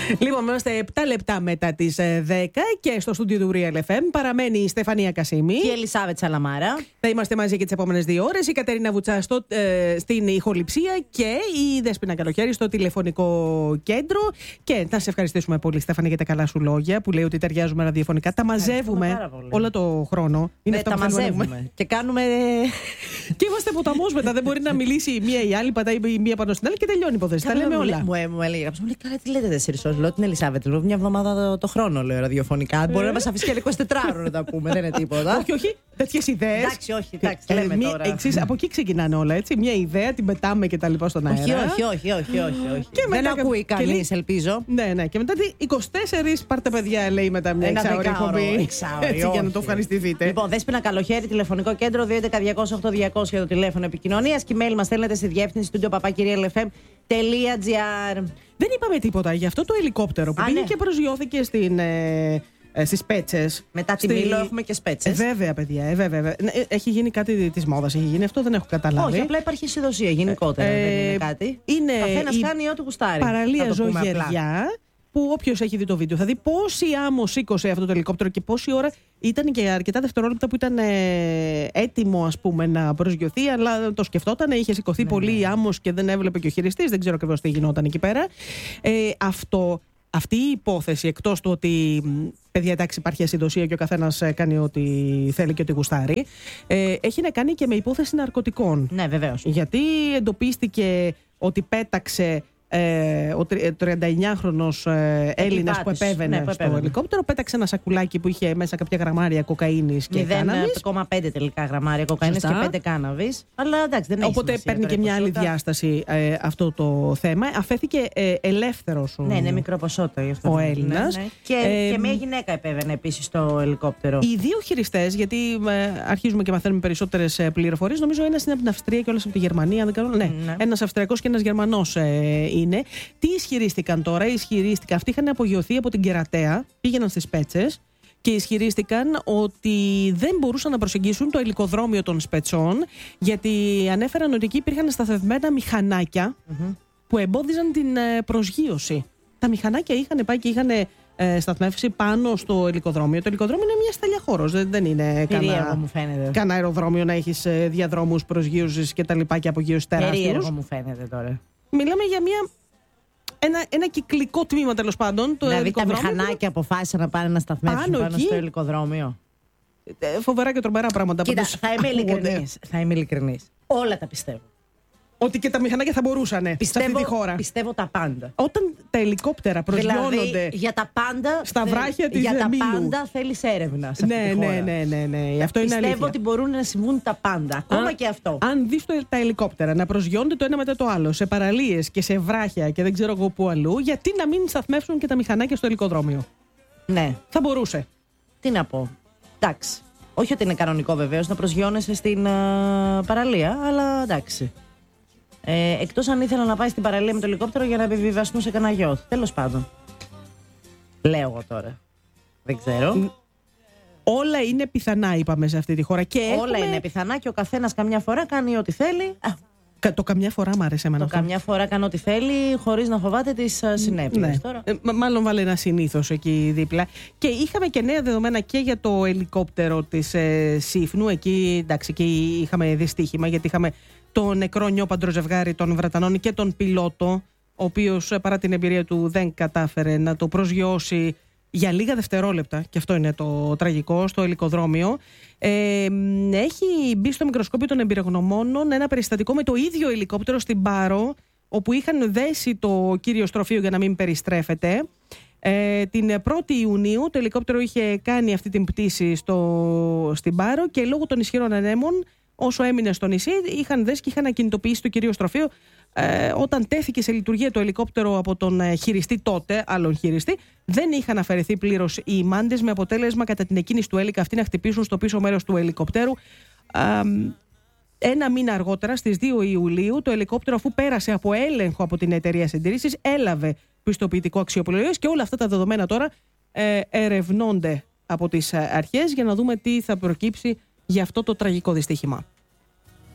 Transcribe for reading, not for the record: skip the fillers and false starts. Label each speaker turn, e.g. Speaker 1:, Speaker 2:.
Speaker 1: Λοιπόν, είμαστε 7 λεπτά μετά τις 10 και στο στούντιο του Real FM παραμένει η Στεφανία Κασίμη
Speaker 2: και η Ελισάβετ Σαλαμάρα.
Speaker 1: Θα είμαστε μαζί και τις επόμενες 2 ώρες. Η Κατερίνα Βουτσά στην ηχοληψία και η Δέσποινα Καλοχέρη στο τηλεφωνικό κέντρο. Και θα σε ευχαριστήσουμε πολύ, Στέφανη, για τα καλά σου λόγια που λέει ότι ταιριάζουμε ραδιοφωνικά. Τα μαζεύουμε όλο το χρόνο.
Speaker 2: Είναι αυτά τα μαζεύουμε. Και κάνουμε.
Speaker 1: Και είμαστε ποταμός μετά. Δεν μπορεί να μιλήσει η μία ή η άλλη, πατάει η μία πάνω στην άλλη και τελειώνει η υπόθεση. Τα λέμε όλα.
Speaker 2: Μου έλεγε, καλά, τι λέτε 4 ώρες. Λέω την Ελισάβετ. Λέω μια εβδομάδα το χρόνο, λέω ραδιοφωνικά. Μπορεί να μας αφήσει και 24 ώρες να τα πούμε. Δεν είναι τίποτα.
Speaker 1: Όχι. Τέτοιες ιδέες.
Speaker 2: Εντάξει, όχι. Λέμε τώρα.
Speaker 1: Από εκεί ξεκινάνε όλα, έτσι. Μια ιδέα, την πετάμε και τα λοιπά στον αέρα.
Speaker 2: Όχι. Δεν ακούει κανείς, ελπίζω.
Speaker 1: Ναι. Και μετά 24 πάρτε παιδιά, λέει μετά μια εξάωρη εκπομπή. Έτσι, για να το ευχαριστηθείτε.
Speaker 2: Λοιπόν, Δέσποινα Καλοχέρη, τηλεφωνικό κέντρο 211-200-8200 για το τηλέφωνο επικοινωνίας. Και email μας στέλνετε στη διεύθυνση studio@realfm.gr.
Speaker 1: Δεν είπαμε τίποτα για αυτό το ελικόπτερο που πήγε και προσγειώθηκε στις Πέτσες.
Speaker 2: Μετά τη Μήλο έχουμε και Σπέτσες.
Speaker 1: Βέβαια, παιδιά. Βέβαια. Έχει γίνει κάτι της μόδας. Έχει γίνει αυτό, δεν έχω καταλάβει.
Speaker 2: Όχι, απλά υπάρχει αισιοδοσία γενικότερα. Δεν είναι κάτι. Καθένας κάνει ό,τι γουστάρει.
Speaker 1: Παραλία Ζωγεριά, που όποιος έχει δει το βίντεο θα δει πόση άμμο σήκωσε αυτό το ελικόπτερο και πόση ώρα ήταν και αρκετά δευτερόλεπτα που ήταν έτοιμο, ας πούμε, να προσγειωθεί, αλλά το σκεφτόταν, είχε σηκωθεί πολύ άμμος και δεν έβλεπε και ο χειριστής, δεν ξέρω ακριβώς τι γινόταν εκεί πέρα. Αυτή η υπόθεση, εκτός του ότι, παιδιά, εντάξει, υπάρχει ασυντοσία και ο καθένας κάνει ό,τι θέλει και ό,τι γουστάρει, έχει να κάνει και με υπόθεση ναρκωτικών.
Speaker 2: Ναι, βεβαίως.
Speaker 1: Γιατί εντοπίστηκε ότι πέταξε ο 39χρονος Έλληνας που επέβαινε στο ελικόπτερο, πέταξε ένα σακουλάκι που είχε μέσα κάποια γραμμάρια κοκαίνης και κάναβης.
Speaker 2: 0,5 τελικά γραμμάρια κοκαίνης και 5 κάναβης. Αλλά εντάξει, δεν έχει
Speaker 1: Οπότε
Speaker 2: σημασία,
Speaker 1: παίρνει και μια άλλη διάσταση αυτό το θέμα. Αφέθηκε ελεύθερος
Speaker 2: ναι, μικρό ποσότητα γι' αυτό
Speaker 1: ο Έλληνας.
Speaker 2: Ναι. Και μια γυναίκα επέβαινε επίσης στο ελικόπτερο.
Speaker 1: Οι δύο χειριστές, γιατί αρχίζουμε και μαθαίνουμε περισσότερες πληροφορίες, νομίζω ένας είναι από την Αυστρία και όλες από τη Γερμανία. Δεν κάνω, ναι. Ένας Αυστριακός και ένας Γερμανός είναι. Τι ισχυρίστηκαν τώρα? Αυτοί είχαν απογειωθεί από την Κερατέα, πήγαιναν στις Πέτσες και ισχυρίστηκαν ότι δεν μπορούσαν να προσεγγίσουν το ελικοδρόμιο των Σπετσών, γιατί ανέφεραν ότι εκεί υπήρχαν σταθευμένα μηχανάκια που εμπόδιζαν την προσγείωση. Τα μηχανάκια είχαν πάει και είχαν σταθμεύσει πάνω στο ελικοδρόμιο. Το ελικοδρόμιο είναι μια σταλιά-χώρος. Δεν είναι κανένα αεροδρόμιο να έχεις διαδρόμους προσγείωσης και τα λοιπά και απογείωση τεράστιους.
Speaker 2: Περίεργο μου φαίνεται τώρα.
Speaker 1: Μιλάμε για ένα κυκλικό τμήμα, τέλος πάντων.
Speaker 2: Δηλαδή τα μηχανάκια αποφάσισαν να πάνε να σταθμεύσουν πάνω στο ελικοδρόμιο.
Speaker 1: Φοβερά και τρομερά πράγματα.
Speaker 2: Κοίτα, θα είμαι ειλικρινής. Όλα τα πιστεύω.
Speaker 1: Ότι και τα μηχανάκια θα μπορούσαν σε αυτή τη χώρα.
Speaker 2: Πιστεύω τα πάντα.
Speaker 1: Όταν τα ελικόπτερα προσγειώνονται.
Speaker 2: Δηλαδή, για τα πάντα.
Speaker 1: Στα βράχια της
Speaker 2: Για τα
Speaker 1: Μήλου.
Speaker 2: πάντα θέλεις έρευνα. Σε αυτή τη χώρα.
Speaker 1: Ναι. Αυτό είναι αλήθεια.
Speaker 2: Πιστεύω ότι μπορούν να συμβούν τα πάντα. Ακόμα και αυτό.
Speaker 1: Αν δεις τα ελικόπτερα να προσγειώνονται το ένα μετά το άλλο σε παραλίες και σε βράχια και δεν ξέρω εγώ πού αλλού, γιατί να μην σταθμεύσουν και τα μηχανάκια στο ελικοδρόμιο?
Speaker 2: Ναι.
Speaker 1: Θα μπορούσε.
Speaker 2: Τι να πω. Εντάξει. Όχι ότι είναι κανονικό βεβαίως να προσγειώνεσαι στην παραλία, αλλά εντάξει. Εκτός αν ήθελα να πάει στην παραλία με το ελικόπτερο για να επιβιβαστούν σε κανένα γιότ. Τέλος πάντων. Λέω εγώ τώρα. Δεν ξέρω.
Speaker 1: Όλα είναι πιθανά, είπαμε, σε αυτή τη χώρα. Και
Speaker 2: όλα είναι πιθανά και ο καθένας καμιά φορά κάνει ό,τι θέλει.
Speaker 1: Το καμιά φορά μ' άρεσε εμένα.
Speaker 2: Καμιά φορά κάνει ό,τι θέλει χωρίς να φοβάται τις συνέπειες.
Speaker 1: Ναι.
Speaker 2: Τώρα.
Speaker 1: Μάλλον βάλε ένα συνήθως εκεί δίπλα. Και είχαμε και νέα δεδομένα και για το ελικόπτερο της Σύφνου. Εκεί, εντάξει, εκεί είχαμε δυστύχημα, γιατί είχαμε το νεκρό νιόπαντρο ζευγάρι των Βρετανών και τον πιλότο, ο οποίος παρά την εμπειρία του δεν κατάφερε να το προσγειώσει για λίγα δευτερόλεπτα, και αυτό είναι το τραγικό, στο ελικοδρόμιο. Έχει μπει στο μικροσκόπιο των εμπειρογνωμόνων ένα περιστατικό με το ίδιο ελικόπτερο στην Πάρο, όπου είχαν δέσει το κύριο στροφείο για να μην περιστρέφεται. Την 1η Ιουνίου το ελικόπτερο είχε κάνει αυτή την πτήση στην Πάρο και λόγω των ισχυρών ανέμων, όσο έμεινε στο νησί, είχαν δέσει και είχαν ακινητοποιήσει το κυρίω στροφείο. Όταν τέθηκε σε λειτουργία το ελικόπτερο από τον χειριστή τότε, άλλον χειριστή, δεν είχαν αφαιρεθεί πλήρως οι μάντες, με αποτέλεσμα κατά την εκκίνηση του έλικα αυτή να χτυπήσουν στο πίσω μέρος του ελικοπτέρου. Ένα μήνα αργότερα, στις 2 Ιουλίου, το ελικόπτερο, αφού πέρασε από έλεγχο από την εταιρεία συντήρησης, έλαβε πιστοποιητικό αξιοπλοείας και όλα αυτά τα δεδομένα τώρα ερευνώνται από τις αρχές για να δούμε τι θα προκύψει για αυτό το τραγικό δυστύχημα.